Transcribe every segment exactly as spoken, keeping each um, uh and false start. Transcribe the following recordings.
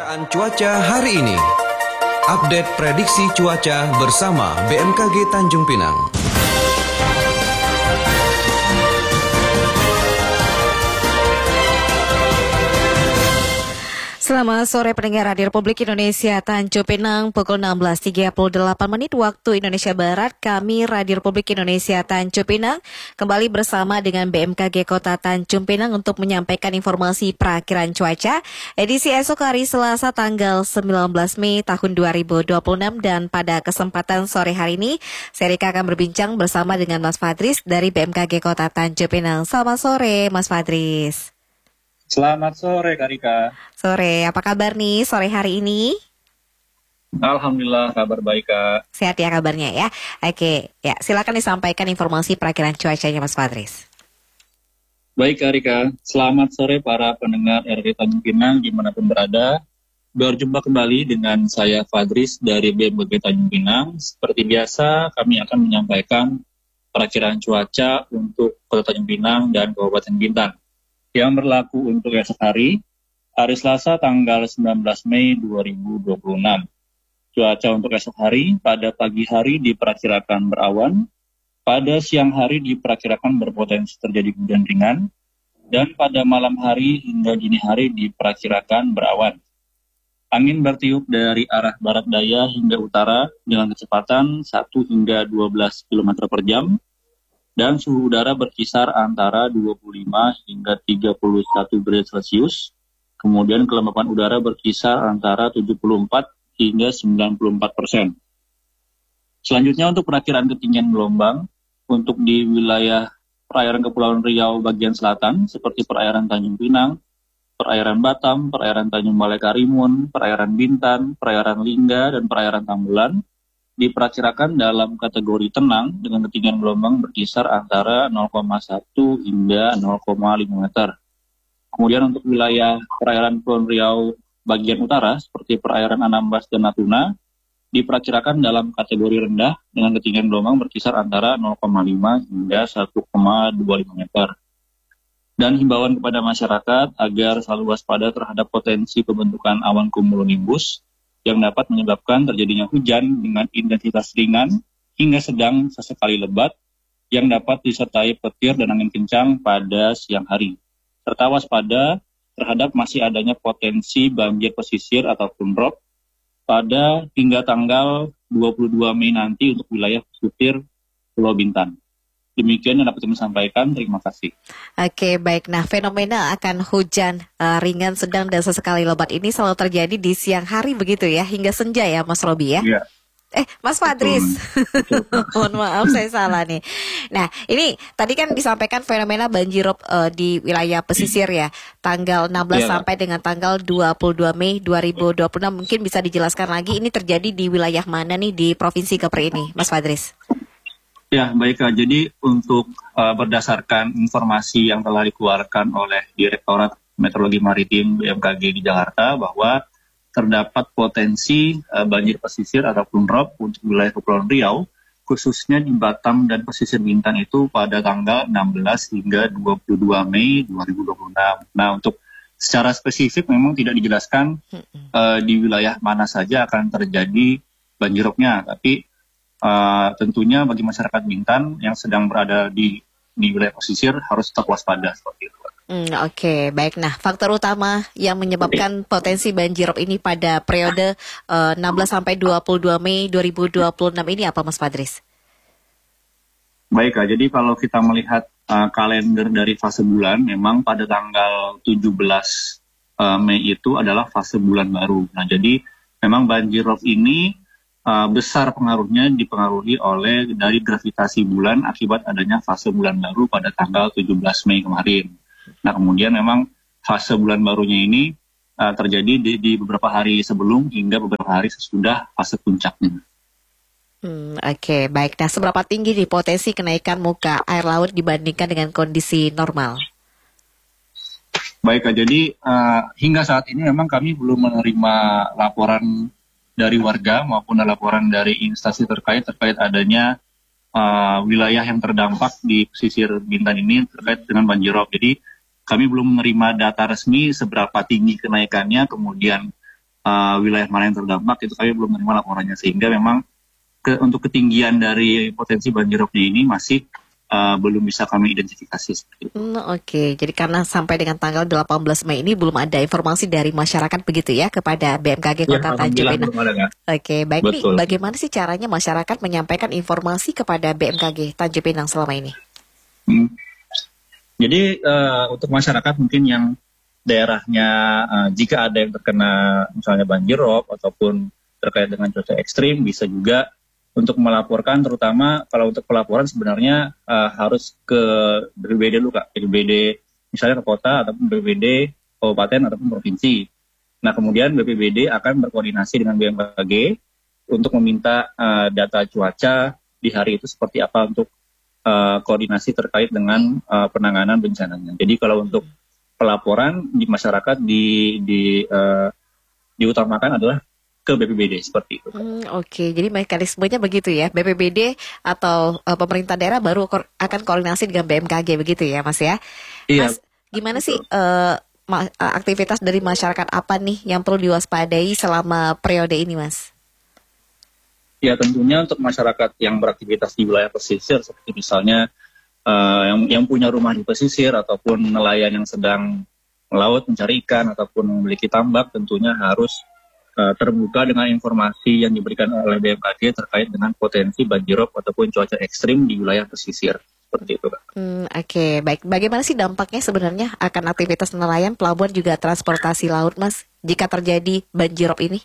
Perakiran cuaca hari ini. Update prediksi cuaca bersama B M K G Tanjung Pinang. Selamat sore pendengar Radio Republik Indonesia Tanjung Pinang, pukul enam belas tiga puluh delapan menit waktu Indonesia Barat. Kami Radio Republik Indonesia Tanjung Pinang kembali bersama dengan B M K G Kota Tanjung Pinang untuk menyampaikan informasi perakiran cuaca edisi esok hari Selasa tanggal sembilan belas Mei tahun dua ribu dua puluh enam. Dan pada kesempatan sore hari ini saya Rika akan berbincang bersama dengan Mas Fadris dari B M K G Kota Tanjung Pinang. Selamat sore Mas Fadris. Selamat sore Kak Rika. Sore, apa kabar nih sore hari ini? Alhamdulillah kabar baik Kak. Sehat ya kabarnya ya. Oke, ya silakan disampaikan informasi perakiran cuacanya Mas Fadris. Baik Kak Rika, selamat sore para pendengar R R I Tanjung Pinang dimanapun berada. Berjumpa kembali dengan saya Fadris dari B M K G Tanjung Pinang. Seperti biasa kami akan menyampaikan perakiran cuaca untuk Kota Tanjung Pinang dan Kabupaten Bintan yang berlaku untuk esok hari, hari Selasa tanggal sembilan belas Mei dua ribu dua puluh enam. Cuaca untuk esok hari, pada pagi hari diperkirakan berawan, pada siang hari diperkirakan berpotensi terjadi hujan ringan, dan pada malam hari hingga dini hari diperkirakan berawan. Angin bertiup dari arah barat daya hingga utara dengan kecepatan satu hingga dua belas kilometer per jam, dan suhu udara berkisar antara dua puluh lima hingga tiga puluh satu derajat Celcius. Kemudian kelembapan udara berkisar antara tujuh puluh empat hingga sembilan puluh empat persen. Selanjutnya untuk perakiraan ketinggian gelombang, untuk di wilayah perairan Kepulauan Riau bagian selatan, seperti perairan Tanjung Pinang, perairan Batam, perairan Tanjung Balai Karimun, perairan Bintan, perairan Lingga, dan perairan Tambulan, diperkirakan dalam kategori tenang dengan ketinggian gelombang berkisar antara nol koma satu hingga nol koma lima meter. Kemudian untuk wilayah perairan Kepulauan Riau bagian utara seperti perairan Anambas dan Natuna diperkirakan dalam kategori rendah dengan ketinggian gelombang berkisar antara nol koma lima hingga satu koma dua lima meter. Dan himbauan kepada masyarakat agar selalu waspada terhadap potensi pembentukan awan cumulonimbus yang dapat menyebabkan terjadinya hujan dengan intensitas ringan hingga sedang sesekali lebat yang dapat disertai petir dan angin kencang pada siang hari. Serta waspada terhadap masih adanya potensi banjir pesisir ataupun rob pada hingga tanggal dua puluh dua Mei nanti untuk wilayah pesisir Pulau Bintan. Demikian yang dapat kami sampaikan, terima kasih. Oke, baik. Nah, fenomena akan hujan uh, ringan, sedang, dan sesekali lebat ini selalu terjadi di siang hari begitu ya, hingga senja ya Mas Robi ya? Iya. Eh, Mas Fadris. Mohon maaf, saya salah nih. Nah, ini tadi kan disampaikan fenomena banjirop uh, di wilayah pesisir ya, tanggal enam belas ya, sampai dengan tanggal dua puluh dua Mei dua ribu dua puluh enam. Mungkin bisa dijelaskan lagi ini terjadi di wilayah mana nih di Provinsi Kepri ini, Mas Fadris? Ya, baik Kak. Jadi untuk uh, berdasarkan informasi yang telah dikeluarkan oleh Direktorat Meteorologi Maritim B M K G di Jakarta bahwa terdapat potensi uh, banjir pesisir ataupun rob untuk wilayah Kepulauan Riau, khususnya di Batam dan pesisir Bintan itu pada tanggal enam belas hingga dua puluh dua Mei dua ribu dua puluh enam. Nah, untuk secara spesifik memang tidak dijelaskan uh, di wilayah mana saja akan terjadi banjirropnya, tapi Uh, tentunya bagi masyarakat Bintan yang sedang berada di, di wilayah pesisir harus tetap waspada seperti itu. Hmm, Oke, okay. Baik. Nah, faktor utama yang menyebabkan potensi banjirop ini pada periode uh, enam belas sampai dua puluh dua Mei dua ribu dua puluh enam ini apa, Mas Fadris? Baik Kak, jadi kalau kita melihat uh, kalender dari fase bulan, memang pada tanggal tujuh belas uh, Mei itu adalah fase bulan baru. Nah, jadi memang banjirop ini Uh, besar pengaruhnya dipengaruhi oleh dari gravitasi bulan akibat adanya fase bulan baru pada tanggal tujuh belas Mei kemarin. Nah, kemudian memang fase bulan barunya ini uh, terjadi di, di beberapa hari sebelum hingga beberapa hari sesudah fase puncaknya. Hmm, Oke, okay, baik. Nah, seberapa tinggi nih potensi kenaikan muka air laut dibandingkan dengan kondisi normal? Baik, jadi uh, hingga saat ini memang kami belum menerima laporan dari warga maupun laporan dari instansi terkait terkait adanya uh, wilayah yang terdampak di pesisir Bintan ini terkait dengan banjirop. Jadi kami belum menerima data resmi seberapa tinggi kenaikannya, kemudian uh, wilayah mana yang terdampak itu kami belum menerima laporannya, sehingga memang ke, untuk ketinggian dari potensi banjirop ini masih Uh, belum bisa kami identifikasi seperti itu. Hmm, Oke, okay. Jadi karena sampai dengan tanggal delapan belas Mei ini belum ada informasi dari masyarakat begitu ya kepada B M K G Kota ya, Tanjung Pinang. Oke, okay, baik. Betul. Nih, bagaimana sih caranya masyarakat menyampaikan informasi kepada B M K G Tanjung Pinang selama ini? Hmm. Jadi uh, untuk masyarakat mungkin yang daerahnya uh, jika ada yang terkena misalnya banjirop ataupun terkait dengan cuaca ekstrim, bisa juga untuk melaporkan, terutama kalau untuk pelaporan sebenarnya uh, harus ke B P B D dulu Kak, B P B D misalnya ke kota ataupun B P B D kabupaten ataupun provinsi. Nah kemudian B P B D akan berkoordinasi dengan B M K G untuk meminta uh, data cuaca di hari itu seperti apa untuk uh, koordinasi terkait dengan uh, penanganan bencananya. Jadi kalau untuk pelaporan di masyarakat di, di uh, diutamakan adalah ke B P B D seperti itu. Hmm, Oke, okay. Jadi mekanismenya begitu ya, B P B D atau uh, pemerintah daerah baru ko- akan koordinasi dengan B M K G begitu ya, Mas ya? Iya. Mas, gimana sih uh, ma- aktivitas dari masyarakat apa nih yang perlu diwaspadai selama periode ini, Mas? Ya tentunya untuk masyarakat yang beraktivitas di wilayah pesisir seperti misalnya uh, yang yang punya rumah di pesisir ataupun nelayan yang sedang melaut mencari ikan ataupun memiliki tambak tentunya harus terbuka dengan informasi yang diberikan oleh B M K G terkait dengan potensi banjirop ataupun cuaca ekstrim di wilayah pesisir seperti itu, Kak. Hmm, Oke, okay. Baik. Bagaimana sih dampaknya sebenarnya akan aktivitas nelayan, pelabuhan juga transportasi laut, Mas, jika terjadi banjirop ini?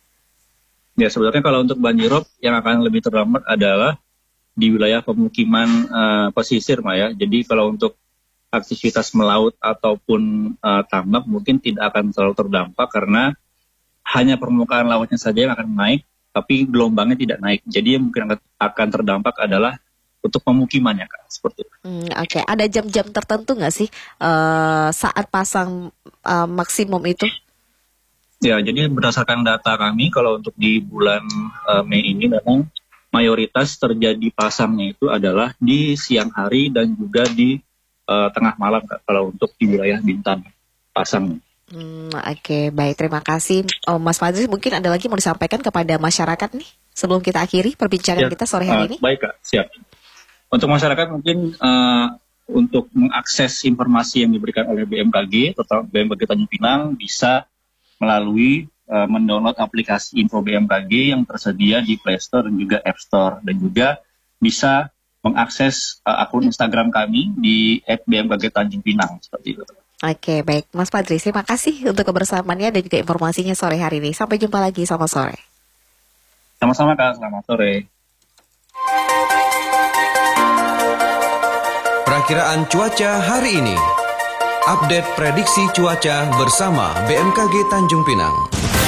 Ya sebenarnya kalau untuk banjirop yang akan lebih terdampak adalah di wilayah pemukiman uh, pesisir, Mbak ya. Jadi kalau untuk aktivitas melaut ataupun uh, tambak mungkin tidak akan terlalu terdampak karena hanya permukaan lautnya saja yang akan naik, tapi gelombangnya tidak naik. Jadi yang mungkin akan terdampak adalah untuk pemukimannya, Kak, seperti itu. Hmm, Oke, okay. Ada jam-jam tertentu nggak sih uh, saat pasang uh, maksimum itu? Ya, jadi berdasarkan data kami, kalau untuk di bulan uh, Mei ini memang mayoritas terjadi pasangnya itu adalah di siang hari dan juga di uh, tengah malam, Kak, kalau untuk di wilayah Bintan pasangnya. Hmm, Oke, okay, baik. Terima kasih, oh, Mas Fadri. Mungkin ada lagi mau disampaikan kepada masyarakat nih sebelum kita akhiri perbincangan ya, kita sore hari uh, ini. Baik, Kak. Siap. Untuk masyarakat mungkin uh, untuk mengakses informasi yang diberikan oleh B M K G, terutama B M K G Tanjung Pinang, bisa melalui uh, mendownload aplikasi Info B M K G yang tersedia di Play Store dan juga App Store, dan juga bisa mengakses uh, akun Instagram kami di et b m k g tanjung pinang seperti itu. Oke, baik. Mas Fadri, terima kasih untuk kebersamaannya dan juga informasinya sore hari ini. Sampai jumpa lagi, selamat sore. Sama-sama, Kak. Selamat sore. Perakiraan cuaca hari ini. Update prediksi cuaca bersama B M K G Tanjung Pinang.